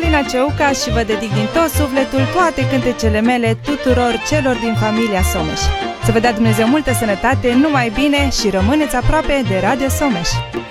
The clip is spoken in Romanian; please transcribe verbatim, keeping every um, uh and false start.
Alina Ceuca și vă dedic din tot sufletul toate cântecele mele tuturor celor din familia Someș. Să vă dea Dumnezeu multă sănătate, numai bine și rămâneți aproape de Radio Someș.